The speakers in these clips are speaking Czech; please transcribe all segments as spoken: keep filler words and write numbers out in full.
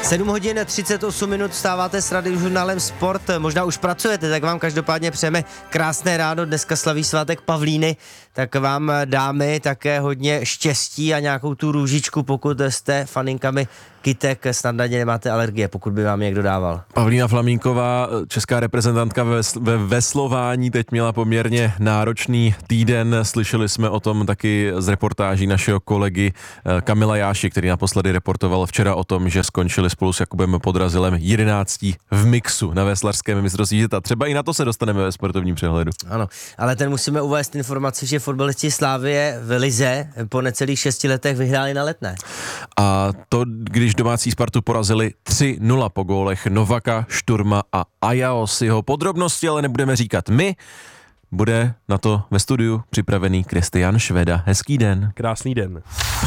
sedm hodin třicet osm minut vstáváte s Radiožurnálem Sport, možná už pracujete, tak vám každopádně přejeme krásné ráno, dneska slaví svátek Pavlíny, tak vám dámy také hodně štěstí a nějakou tu růžičku, pokud jste faninkami kytek, snadně nemáte alergie, pokud by vám někdo dával. Pavlína Flamínková, česká reprezentantka ve, ve veslování, teď měla poměrně náročný týden, slyšeli jsme o tom taky z reportáží našeho kolegy Kamila Jáši, který naposledy reportoval včera o tom, že skončili spolu s Jakubem Podrazilem jedenáctí v mixu na veslařském mistrovství světa. Třeba i na to se dostaneme ve sportovním přehledu. Ano, ale ten musíme uvést informaci, že fotbalisti Slávie v lize po necelých šesti letech vyhráli na Letné. A to, když domácí Spartu porazili tři nula po gólech Novaka, Šturma a Ajaosiho. Podrobnosti ale nebudeme říkat my. Bude na to ve studiu připravený Kristian Šveda. Hezký den. Krásný den.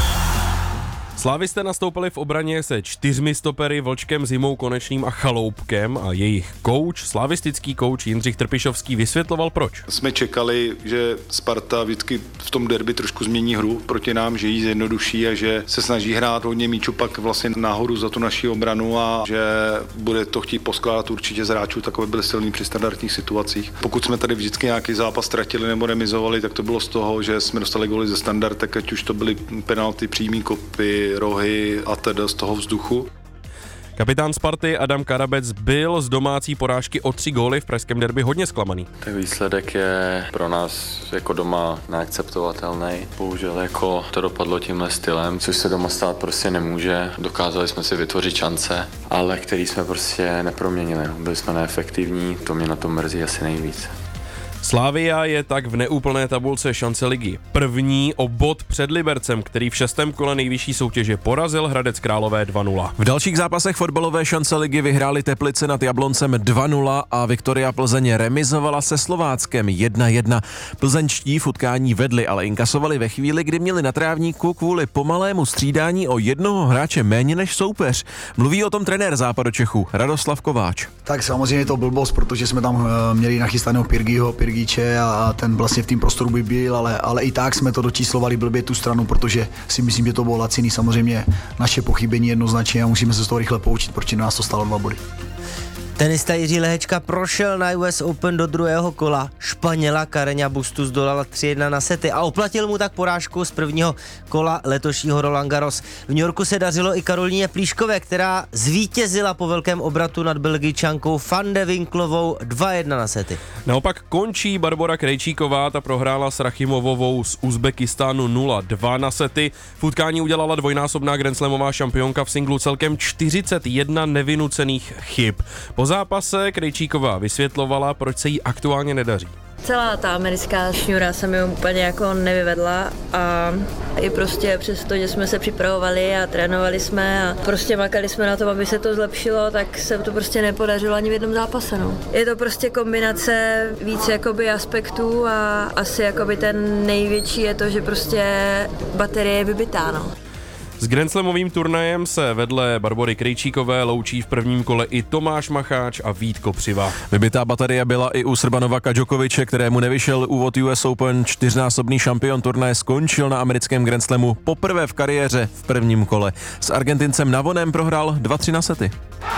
Slávisté nastoupili v obraně se čtyřmi stopery, Vlčkem, Zimou, Konečným a Chaloupkem a jejich kouč, slavistický kouč Jindřich Trpišovský vysvětloval proč. Jsme čekali, že Sparta vždycky v tom derby trošku změní hru proti nám, že ji zjednoduší a že se snaží hrát hodně míčů pak vlastně nahoru za tu naši obranu a že bude to chtít poskládat určitě z hráčů, takové byly silní při standardních situacích. Pokud jsme tady vždycky nějaký zápas ztratili nebo remizovali, tak to bylo z toho, že jsme dostali góly ze standardek, ať už to byly penalty, přímý kopy, rohy a teda z toho vzduchu. Kapitán Sparty Adam Karabec byl z domácí porážky o tři góly v pražském derby hodně zklamaný. Tak výsledek je pro nás jako doma neakceptovatelný. Bohužel jako to dopadlo tímhle stylem, což se doma stát prostě nemůže. Dokázali jsme si vytvořit šance, ale který jsme prostě neproměnili. Byli jsme neefektivní, to mě na tom mrzí asi nejvíc. Slavia je tak v neúplné tabulce šance ligy první o bod před Libercem, který v šestém kole nejvyšší soutěže porazil Hradec Králové dva nula. V dalších zápasech fotbalové šance ligy vyhráli Teplice nad Jabloncem dva nula a Viktoria Plzeň remizovala se Slováckem jedna jedna. Plzeňští v utkání vedli, ale inkasovali ve chvíli, kdy měli na trávníku kvůli pomalému střídání o jednoho hráče méně než soupeř. Mluví o tom trenér Západočechů Radoslav Kováč. Tak samozřejmě je to blbost, protože jsme tam měli nachystaného Pirgiho, Pirgi a ten vlastně v tým prostoru by byl, ale, ale i tak jsme to dočíslovali blbě tu stranu, protože si myslím, že to bylo laciný, samozřejmě naše pochybení jednoznačně a musíme se z toho rychle poučit, protože nás to stalo dva body. Tenista Jiří Lehečka prošel na U S Open do druhého kola. Španěla Carreña Bustu zdolala tři jedna na sety a oplatil mu tak porážku z prvního kola letošního Roland Garros. V New Yorku se dařilo i Karolíně Plíškové, která zvítězila po velkém obratu nad Belgičankou Van de Winklovou dva jedna na sety. Naopak končí Barbora Krejčíková, ta prohrála s Rachimovovou z Uzbekistánu nula dva na sety. V utkání udělala dvojnásobná grandslamová šampionka v singlu celkem čtyřicet jedna nevynucených chyb. Po zápase Krejčíková vysvětlovala, proč se jí aktuálně nedaří. Celá ta americká šňůra se mi úplně jako nevyvedla a i prostě přesto, že jsme se připravovali a trénovali jsme a prostě makali jsme na tom, aby se to zlepšilo, tak se to prostě nepodařilo ani v jednom zápase. No. Je to prostě kombinace víc jakoby aspektů a asi jakoby ten největší je to, že prostě baterie je vybitá. No. S grandslamovým turnajem se vedle Barbory Krejčíkové loučí v prvním kole i Tomáš Macháč a Vít Kopřiva. Vybitá baterie byla i u Srba Novaka Djokoviče, kterému nevyšel úvod U S Open. Čtyřnásobný šampion turnaje skončil na americkém grandslamu poprvé v kariéře v prvním kole. S Argentincem Navonem prohrál dva tři na sety.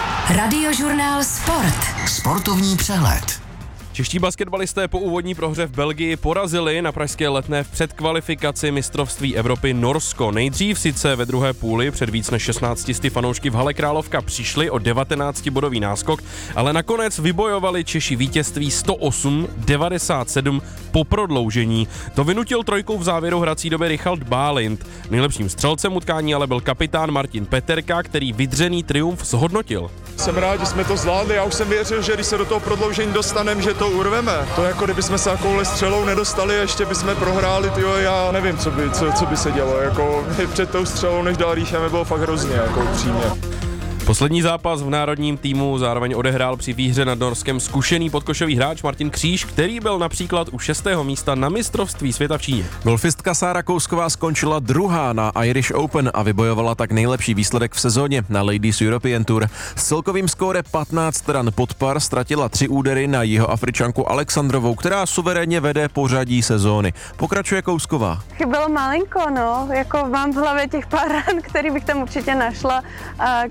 Radiožurnál Sport. Sportovní přehled. Čeští basketbalisté po úvodní prohře v Belgii porazili na pražské Letné v předkvalifikaci mistrovství Evropy Norsko. Nejdřív sice ve druhé půli před víc než šestnácti sty fanoušky v hale Královka přišli o devatenáctibodový náskok, ale nakonec vybojovali Češi vítězství sto osm devadesát sedm po prodloužení. To vynutil trojkou v závěru hrací doby Richard Bálint. Nejlepším střelcem utkání ale byl kapitán Martin Peterka, který vydřený triumf zhodnotil. Jsem rád, že jsme to zvládli, já už jsem věřil, že když se do toho prodloužení dostaneme, že to urveme. To jako kdybychom se takovouhle střelou nedostali, ještě bychom prohráli, tyjo, já nevím, co by, co, co by se dělo, jako před tou střelou, než dál rýcháme, bylo fakt hrozně, jako upřímně. Poslední zápas v národním týmu zároveň odehrál při výhře nad Norskem zkušený podkošový hráč Martin Kříž, který byl například u šestého místa na mistrovství světa v Číně. Golfistka Sára Kousková skončila druhá na Irish Open a vybojovala tak nejlepší výsledek v sezóně na Ladies European Tour. S celkovým skóre patnáct ran pod par ztratila tři údery na Jihoafričanku Alexandrovou, která suverénně vede pořadí sezóny. Pokračuje Kousková. Chybělo malinko, no, jako mám v hlavě těch pár ran, který bych tam určitě našla a který by nás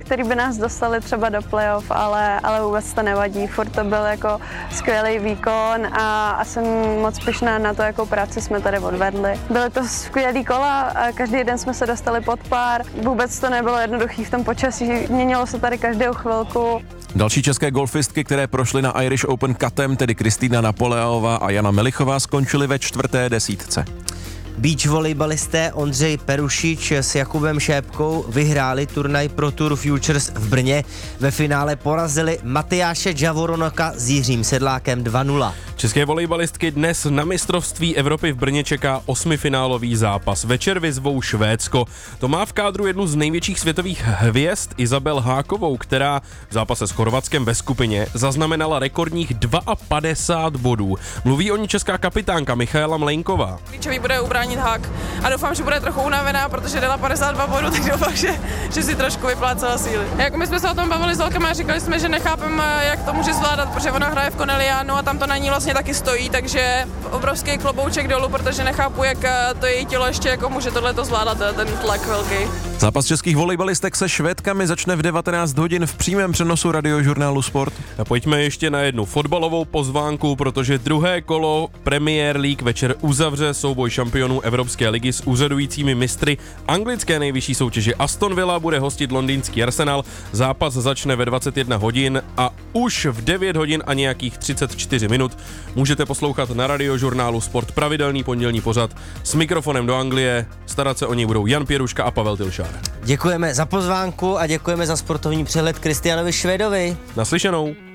nás dostali třeba do playoff, ale, ale vůbec to nevadí. Furt to byl jako skvělý výkon a, a jsem moc pyšná na to, jakou práci jsme tady odvedli. Byly to skvělý kola a každý den jsme se dostali pod pár. Vůbec to nebylo jednoduché v tom počasí, měnilo se tady každou chvilku. Další české golfistky, které prošly na Irish Open cutem, tedy Kristýna Napoleová a Jana Melichová, skončily ve čtvrté desítce. Beach volejbalisté Ondřej Perušič s Jakubem Šépkou vyhráli turnaj Pro Tour Futures v Brně. Ve finále porazili Matyáše Javoronoka s Jiřím Sedlákem dva nula. České volejbalistky dnes na mistrovství Evropy v Brně čeká osmifinálový zápas. Večer vyzvou Švédsko. To má v kádru jednu z největších světových hvězd Izabel Hákovou, která v zápase s Chorvatskem ve skupině zaznamenala rekordních padesát dva bodů. Mluví o ní česká kapitánka Michaela Mlejnková. Klíčový bude ubránit hák a doufám, že bude trochu unavená, protože dala padesát dva bodů, tak doufám, že, že si trošku vyplácela síly. Jako my jsme se o tom bavili s holkama a říkali jsme, že nechápeme, jak to může zvládat, protože ona hraje v Cornelianu a tam to na ní vlastně taky stojí, takže obrovský klobouček dolů, protože nechápu, jak to její tělo ještě jako může tohleto zvládat, ten tlak velký. Zápas českých volejbalistek se Švédkami začne v devatenáct hodin v přímém přenosu Radiožurnálu Sport. A pojďme ještě na jednu fotbalovou pozvánku, protože druhé kolo Premier League večer uzavře souboj šampionů Evropské ligy s úřadujícími mistry anglické nejvyšší soutěže. Aston Villa bude hostit londýnský Arsenal. Zápas začne ve dvacet jedna hodin a už v devět hodin a nějakých třicet čtyři minut můžete poslouchat na Radiožurnálu Sport pravidelný pondělní pořad s mikrofonem do Anglie. Starat se o něj budou Jan Pěruška a Pavel Tilšár. Děkujeme za pozvánku a děkujeme za sportovní přehled Kristianovi Švédovi. Naslyšenou.